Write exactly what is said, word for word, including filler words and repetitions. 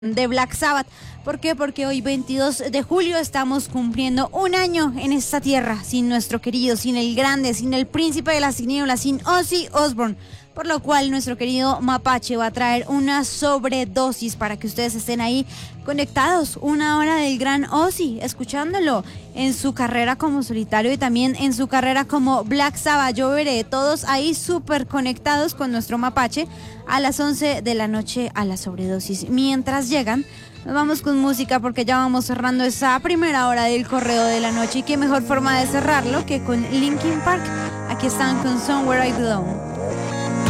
de Black Sabbath. ¿Por qué? Porque hoy veintidós de julio estamos cumpliendo un año en esta tierra sin nuestro querido, sin el grande, sin el príncipe de las tinieblas, sin Ozzy Osbourne. Por lo cual nuestro querido Mapache va a traer una sobredosis para que ustedes estén ahí conectados. Una hora del gran Ozzy, escuchándolo en su carrera como solitario y también en su carrera como Black Sabbath. Yo veré todos ahí súper conectados con nuestro Mapache a las once de la noche a la sobredosis. Mientras llegan, nos vamos con música porque ya vamos cerrando esa primera hora del correo de la noche. Y qué mejor forma de cerrarlo que con Linkin Park. Aquí están con Somewhere I Belong.